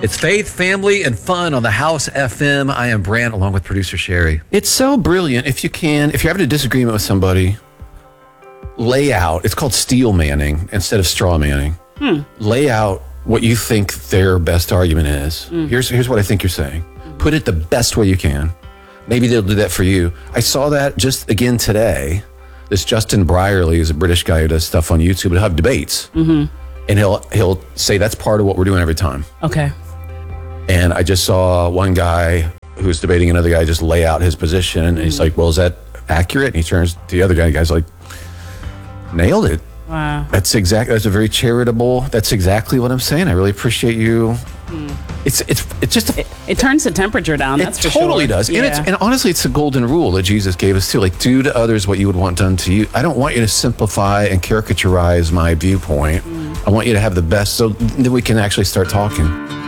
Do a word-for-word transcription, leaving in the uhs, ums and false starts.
It's faith, family, and fun on the House F M. I am Brant, along with producer Sherry. It's so brilliant. If you can, if you're having a disagreement with somebody, lay out, it's called steel manning instead of straw manning. Hmm. Lay out what you think their best argument is. Mm. Here's, here's what I think you're saying. Mm. Put it the best way you can. Maybe they'll do that for you. I saw that just again today. This Justin Brierley is a British guy who does stuff on YouTube. He'll have debates. Mm-hmm. And he'll he'll say that's part of what we're doing every time. Okay. And I just saw one guy who was debating another guy just lay out his position. And he's like, well, is that accurate? And he turns to the other guy. The guy's like, nailed it. Wow. That's exactly, that's a very charitable, that's exactly what I'm saying. I really appreciate you. Mm. It's it's it's just a, it, it turns the temperature down. That's it for totally sure. does. Yeah. And it's and honestly, it's a golden rule that Jesus gave us too. Like, do to others what you would want done to you. I don't want you to simplify and caricaturize my viewpoint. Mm. I want you to have the best, so that we can actually start talking.